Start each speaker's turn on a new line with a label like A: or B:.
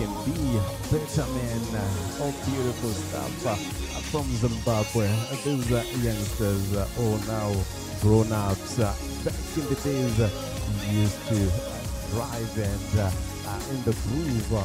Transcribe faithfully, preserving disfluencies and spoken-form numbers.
A: can be better men. Uh, all beautiful stuff uh, from Zimbabwe. Uh, these uh, youngsters uh, all now grown ups. Uh, back in the days, uh, we used to uh, drive and uh, uh, in the groove. Uh,